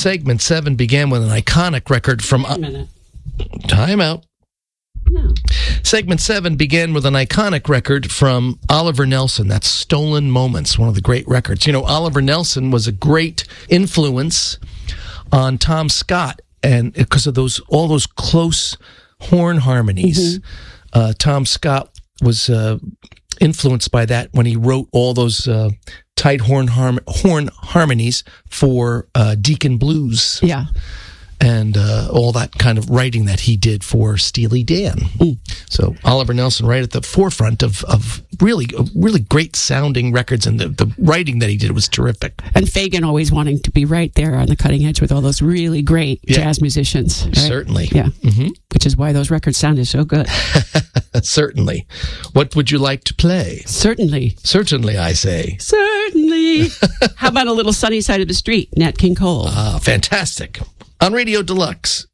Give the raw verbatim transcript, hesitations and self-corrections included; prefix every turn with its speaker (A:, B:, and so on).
A: segment seven began with an iconic record from...
B: Wait a minute.
A: Time out.
B: No.
A: Segment seven began with an iconic record from Oliver Nelson. That's Stolen Moments, one of the great records. You know, Oliver Nelson was a great influence on Tom Scott, and because of those all those close horn harmonies, mm-hmm. uh, Tom Scott was uh, influenced by that when he wrote all those uh, tight horn harm- horn harmonies for uh, Deacon Blues.
B: Yeah.
A: And uh, all that kind of writing that he did for Steely Dan. Mm. So Oliver Nelson, right at the forefront of, of really, really great sounding records, and the, the writing that he did was terrific.
B: And Fagen always wanting to be right there on the cutting edge with all those really great yeah. jazz musicians. Right?
A: Certainly.
B: Yeah.
A: Mm-hmm.
B: Which is why those records sounded so good.
A: Certainly. What would you like to play?
B: Certainly.
A: Certainly, I say.
B: Certainly. How about a little Sunny Side of the Street, Nat King Cole?
A: Ah, fantastic. On Radio Deluxe.